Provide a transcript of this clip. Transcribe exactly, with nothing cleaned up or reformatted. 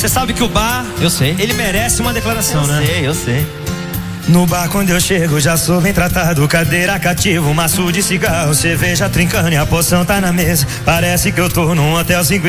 Você sabe que o bar, eu sei, ele merece uma declaração, eu né? Eu sei, eu sei. No bar quando eu chego já sou bem tratado. Cadeira cativa, maço de cigarro, cerveja trincando e a poção tá na mesa. Parece que eu tô num hotel cinco